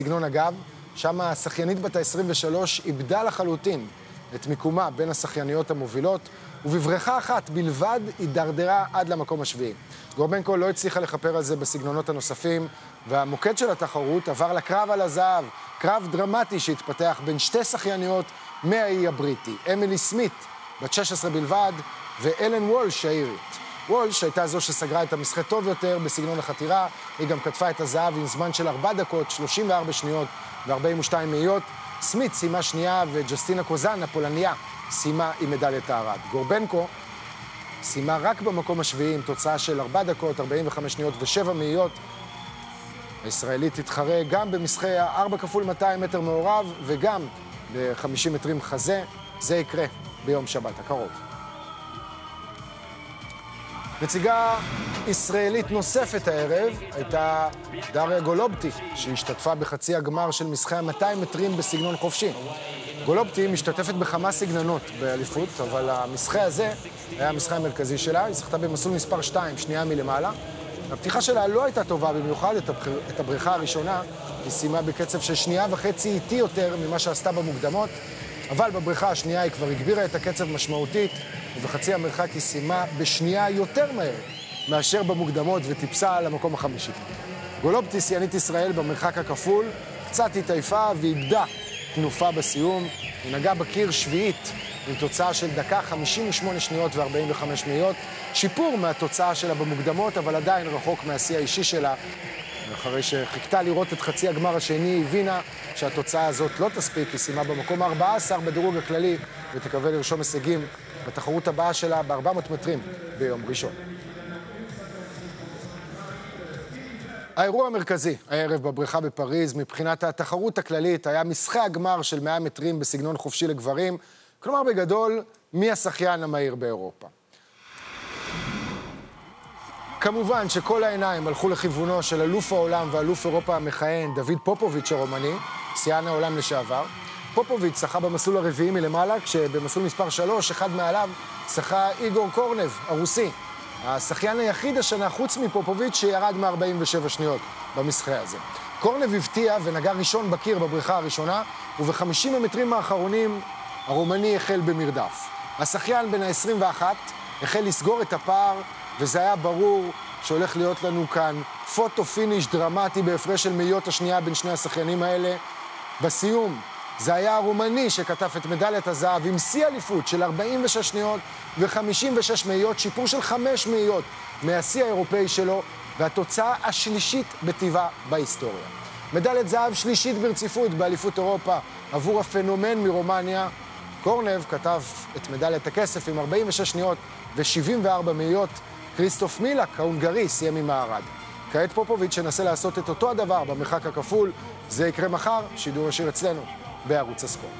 סגנון הגב, שם השחיינית בת ה-23 איבדה לחלוטין את מיקומה בין השחייניות המובילות, ובברכה אחת בלבד הידרדרה עד למקום השביעי. גורבנקו לא הצליחה לכפר על זה בסגנונות הנוספים, והמוקד של התחרות עבר לקרב על הזהב, קרב דרמטי שהתפתח בין שתי שחייניות מהאי הבריטי, אמילי סמית, בת 16 בלבד, ואלן וולש האירית. וולש הייתה זו שסגרה את המשחק טוב יותר בסגנון החתירה, היא גם כתפה את הזהב עם זמן של 4 דקות, 34 שניות ו-42 מאיות. סמית סיימה שנייה וג'סטינה קוזן, הפולניה, סיימה עם מדליית הארד. גורבנקו סיימה רק במקום השביעי עם תוצאה של 4 דקות, 45 שניות ו7 מאיות. הישראלית תתחרה גם במשחקי 4x200 מטר מעורב וגם ב-50 מטרים חזה. זה יקרה ביום שבת הקרוב. נציגה ישראלית נוספת הערב הייתה דריה גולובטי, שהשתתפה בחצי הגמר של משחקי 200 מטרים בסגנון חופשי. גולובטי משתתפת בכמה סגנונות באליפות, אבל המשחק הזה היה המשחק המרכזי שלה. היא זכתה במסלול מספר 2, שנייה מלמעלה. הפתיחה שלה לא הייתה טובה במיוחד, את הבריכה הראשונה היא סיימה בקצב של 1.5 שנייה איטי יותר ממה שעשתה במוקדמות, אבל בבריכה השנייה היא כבר הגבירה את הקצב משמעותית, ובחצי המרחק היא סיימה בשנייה יותר מהר מאשר במוקדמות וטיפסה על המקום החמישי. גולובטי, שיאנית ישראל במרחק הכפול, קצת התעייפה ואיבדה תנופה בסיום. היא נגעה בקיר שביעית עם תוצאה של דקה 58 שניות ו-45 מאיות. שיפור מהתוצאה שלה במוקדמות, אבל עדיין רחוק מהשיא האישי שלה. אחרי שחיכתה לראות את חצי הגמר השני, היא הבינה שהתוצאה הזאת לא תספיק. היא סיימה במקום 14 בדירוג הכללי ותקווה לרשום הישגים בתחרות הבאה שלה ב-400 מטרים ביום ראשון. האירוע המרכזי הערב בבריכה בפריז מבחינת התחרות הכללית היה משחק הגמר של 100 מטרים בסגנון חופשי לגברים, כלומר בגדול מי השחיין המהיר באירופה. כמובן שכל העיניים הלכו לכיוונו של אלוף העולם ואלוף אירופה המכהן דוד פופוביץ' הרומני, שיאן העולם לשעבר. פופוביץ' שחה במסלול הרביעי מלמעלה, כשבמסלול מספר 3, אחד מעליו, שחה איגור קורנב, הרוסי. השחיין היחיד השנה חוץ מפופוביץ' שירד מ-47 שניות במשחק הזה. קורנב הפתיע ונגע ראשון בקיר בבריכה הראשונה, וב-50 המטרים האחרונים הרומני החל במרדף. השחיין בן ה-21 החל לסגור את הפער, וזה היה ברור שהולך להיות לנו כאן פוטו פיניש דרמטי בהפרש של מאיות השנייה בין שני השחיינים האלה. בסיום זה היה הרומני שכתב את מדליית הזהב עם שיא אליפות של 46 שניות ו-56 מאיות, שיפור של 5 מאיות מהשיא האירופאי שלו, והתוצאה השלישית בטבעה בהיסטוריה. מדליית זהב שלישית ברציפות באליפות אירופה עבור הפנומן מרומניה. קורנב כתב את מדליית הכסף עם 46 שניות ו-74 מאיות. כריסטוף מילק, ההונגרי, סיים עם הארד. כעת פופוביץ' שנסה לעשות את אותו הדבר במרחק הכפול. זה יקרה מחר, שידור ישיר אצלנו בערוץ הספורט.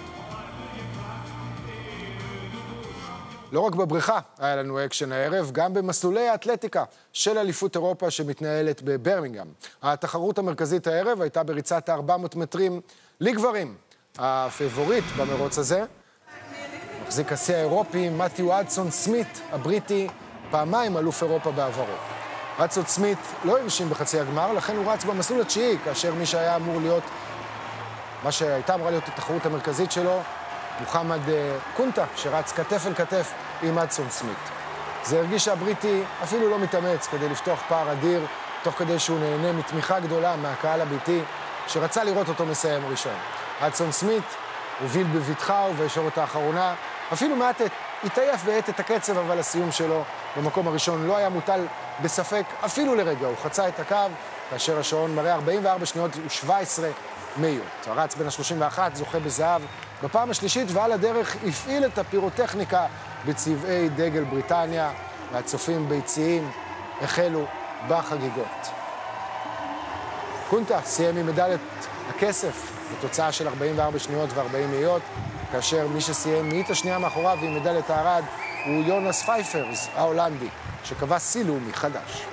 לא רק בבריכה היה לנו אקשן הערב, גם במסלולי האתלטיקה של אליפות אירופה שמתנהלת בברמינגהאם. התחרות המרכזית הערב הייתה בריצת 400 מטרים לגברים. הפייבוריט במרוץ הזה, מחזיק השיא האירופי, מתיו אדסון סמית, הבריטי, פעמיים אלוף אירופה בעברו. אדסון סמית לא הרשים בחצי הגמר, לכן הוא רץ במסלול התשיעי, כאשר מי שהיה אמור להיות, מה שהייתה אמורה להיות התחרות המרכזית שלו, מוחמד קונטה, שרץ כתף אל כתף עם אדסון סמית. זה הרגיש שהבריטי אפילו לא מתאמץ כדי לפתוח פער אדיר, תוך כדי שהוא נהנה מתמיכה גדולה מהקהל הביתי, שרצה לראות אותו מסיים ראשון. אדסון סמית הוביל בבטחה ובישורת האחרונה, אפילו מעט התעייף ועת את הקצב, אבל הסיום שלו במקום הראשון לא היה מוטל בספק אפילו לרגע. הוא חצה את הקו, כאשר השעון מראה 44 שניות ו17 מאיות. הרץ בין ה-31 זוכה בזהב בפעם השלישית, ועל הדרך הפעיל את הפירוטכניקה בצבעי דגל בריטניה, והצופים ביציעים החלו בחגיגות. קונטה סיים עם מדליית הכסף בתוצאה של 44 שניות ו40 מאיות, כאשר מי שסיים מאית השנייה מאחוריו עם מדליית הארד הוא יונס פייפרס, ההולנדי, שקבע שיא לאומי חדש.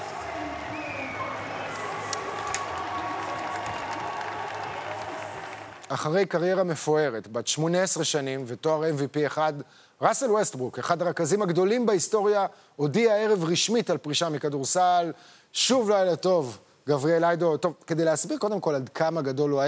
אחרי קריירה מפוארת, בת 18 שנים ותואר MVP אחד, ראסל ווסטברוק, אחד הרכזים הגדולים בהיסטוריה, הודיע הערב רשמית על פרישה מכדורסל. שוב לילה טוב, גבריאל איידו. טוב, כדי להסביר קודם כל עד כמה גדול הוא היה,